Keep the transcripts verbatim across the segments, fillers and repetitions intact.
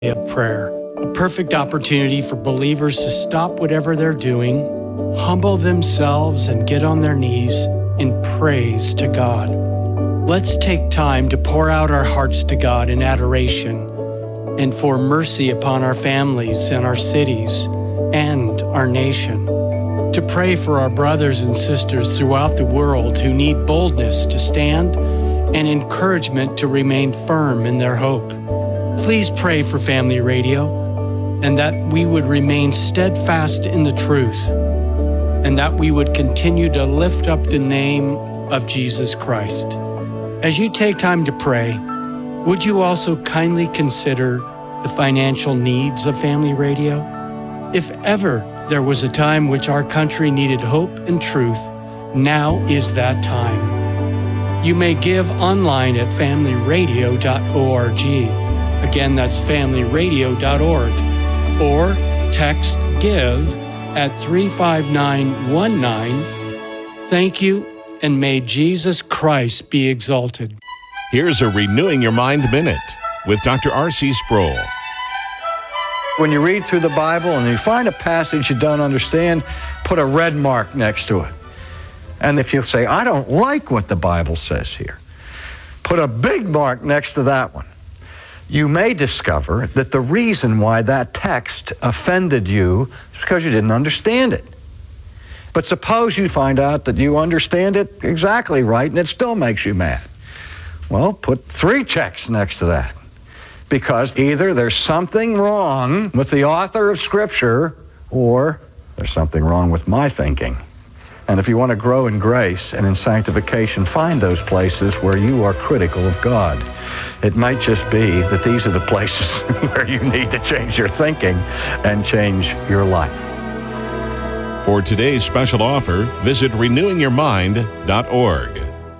of prayer, a perfect opportunity for believers to stop whatever they're doing, humble themselves, and get on their knees in praise to God. Let's take time to pour out our hearts to God in adoration and for mercy upon our families and our cities and our nation. To pray for our brothers and sisters throughout the world who need boldness to stand and encouragement to remain firm in their hope. Please pray for Family Radio and that we would remain steadfast in the truth and that we would continue to lift up the name of Jesus Christ. As you take time to pray, would you also kindly consider the financial needs of Family Radio? If ever there was a time which our country needed hope and truth, now is that time. You may give online at family radio dot org. Again, that's family radio dot org. Or text GIVE at three five nine one nine. Thank you, and may Jesus Christ be exalted. Here's a Renewing Your Mind Minute with Doctor R C Sproul. When you read through the Bible and you find a passage you don't understand, put a red mark next to it. And if you say, I don't like what the Bible says here, put a big mark next to that one. You may discover that the reason why that text offended you is because you didn't understand it. But suppose you find out that you understand it exactly right and it still makes you mad. Well, put three checks next to that. Because either there's something wrong with the author of Scripture or there's something wrong with my thinking. And if you want to grow in grace and in sanctification, find those places where you are critical of God. It might just be that these are the places where you need to change your thinking and change your life. For today's special offer, visit renewing your mind dot org.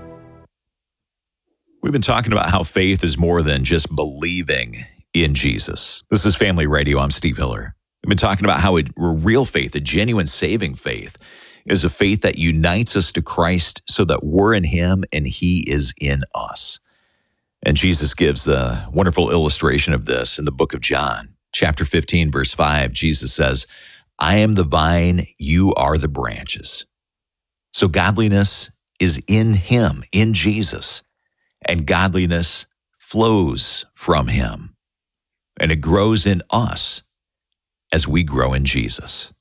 We've been talking about how faith is more than just believing in Jesus. This is Family Radio. I'm Steve Hiller. We've been talking about how a real faith, a genuine saving faith, is a faith that unites us to Christ so that we're in Him and He is in us. And Jesus gives a wonderful illustration of this in the book of John, chapter fifteen, verse five. Jesus says, I am the vine, you are the branches. So godliness is in Him, in Jesus, and godliness flows from Him, and it grows in us as we grow in Jesus.